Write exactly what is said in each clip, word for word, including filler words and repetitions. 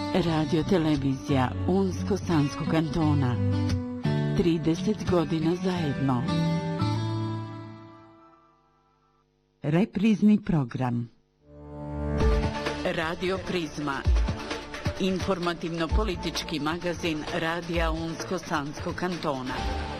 Radio televizija Unsko-Sanskog kantona. trideset godina zajedno. Reprizni program. Radio Prizma. Informativno-politički magazin Radija Unsko-Sanskog kantona.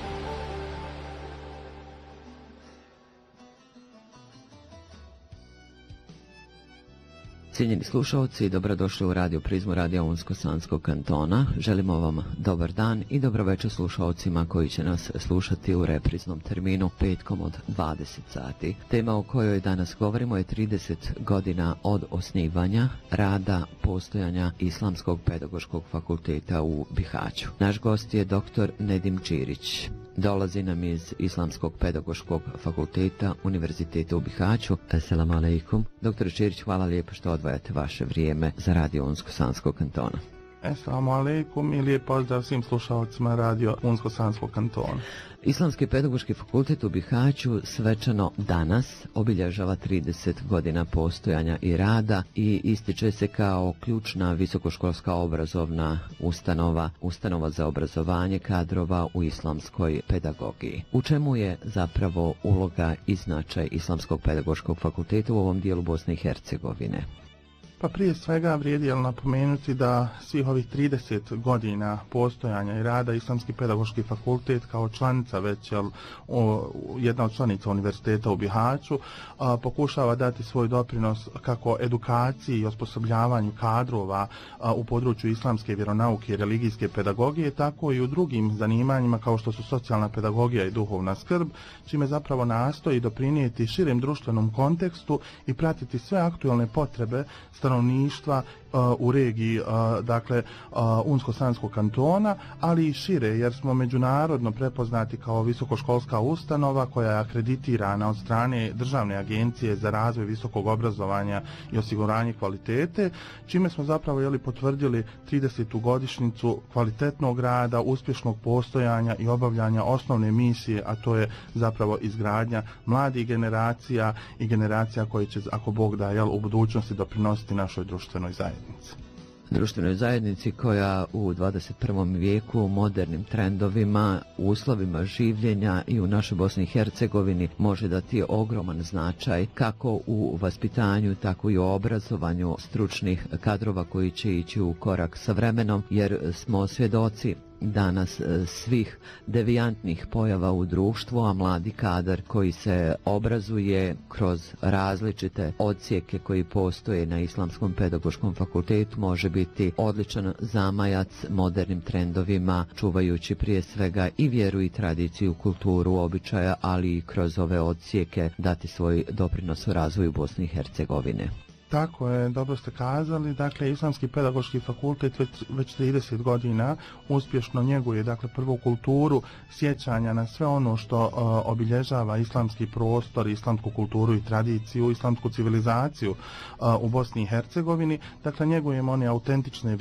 Cijenjeni slušalci, dobrodošli u Radio Prizmu Radija Unsko-Sanskog kantona. Želimo vam dobar dan i dobro večer slušalcima koji će nas slušati u repriznom terminu petkom od dvadeset sati. Tema o kojoj danas govorimo je trideset godina od osnivanja, rada, postojanja Islamskog pedagoškog fakulteta u Bihaću. Naš gost je doktor Nedim Čirić. Dolazi nam iz Islamskog pedagoškog fakulteta Univerziteta u Bihaću. Assalamu alaikum. Doktor Čirić, hvala lijepo što odvajate vaše vrijeme za Radio Unsko-Sanskog kantona. Assalamu alaikum i lijep pozdrav svim slušalcima Radio Unsko-Sanskog kantona. Islamski pedagoški fakultet u Bihaću svečano danas obilježava trideset godina postojanja i rada i ističe se kao ključna visokoškolska obrazovna ustanova, ustanova za obrazovanje kadrova u islamskoj pedagogiji. U čemu je zapravo uloga i značaj Islamskog pedagoškog fakulteta u ovom dijelu Bosne i Hercegovine? Pa prije svega vrijedi je napomenuti da svih ovih trideset godina postojanja i rada Islamski pedagoški fakultet kao članica već jel, o, jedna od članica Univerziteta u Bihaću a, pokušava dati svoj doprinos kako edukaciji i osposobljavanju kadrova a, u području islamske vjeronauke i religijske pedagogije, tako i u drugim zanimanjima kao što su socijalna pedagogija i duhovna skrb, čime zapravo nastoji doprinijeti širem društvenom kontekstu i pratiti sve aktualne potrebe stanovništva uh, u regiji, uh, dakle, uh, Unsko-Sanskog kantona, ali i šire, jer smo međunarodno prepoznati kao visokoškolska ustanova koja je akreditirana od strane Državne agencije za razvoj visokog obrazovanja i osiguranje kvalitete, čime smo zapravo jeli, potvrdili tridesetu godišnjicu kvalitetnog rada, uspješnog postojanja i obavljanja osnovne misije, a to je zapravo izgradnja mladih generacija i generacija koje će, ako Bog da, jel, u budućnosti doprinositi našoj društvenoj zajednici. Društvenoj zajednici koja u dvadeset prvom vijeku modernim trendovima, uslovima življenja i u našoj Bosni i Hercegovini može dati ogroman značaj kako u vaspitanju, tako i u obrazovanju stručnih kadrova koji će ići u korak sa vremenom, jer smo svjedoci danas svih devijantnih pojava u društvu, a mladi kadar koji se obrazuje kroz različite odsjeke koji postoje na Islamskom pedagoškom fakultetu može biti odličan zamajac modernim trendovima, čuvajući prije svega i vjeru i tradiciju, kulturu, običaja, ali i kroz ove odsjeke dati svoj doprinos u razvoju Bosne i Hercegovine. Tako je, dobro ste kazali. Dakle, Islamski pedagoški fakultet već, već trideset godina uspješno njeguje, dakle, prvu kulturu sjećanja na sve ono što uh, obilježava islamski prostor, islamsku kulturu i tradiciju, islamsku civilizaciju uh, u Bosni i Hercegovini. Dakle, njegujemo one autentične